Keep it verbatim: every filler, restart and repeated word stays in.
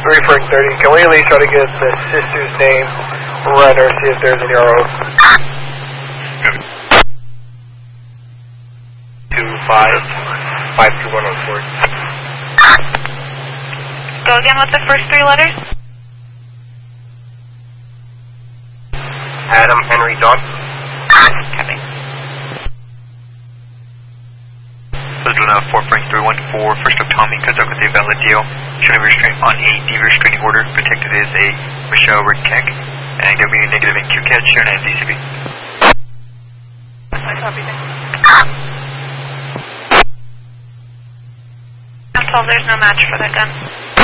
three Frank thirty, can we at least try to get the sister's name right or see if there's any R Os? two five five two one one four. Go again with the first three letters. Adam Henry Dot. Copy. Cessna four Frank three one four, first of Tommy, conduct with a valid deal. Showing restraint on a D restraining order. Protected is a Michelle Rickek. And W negative in Q CAT, shown as D C B. I copy that. I'm told there's no match for that gun.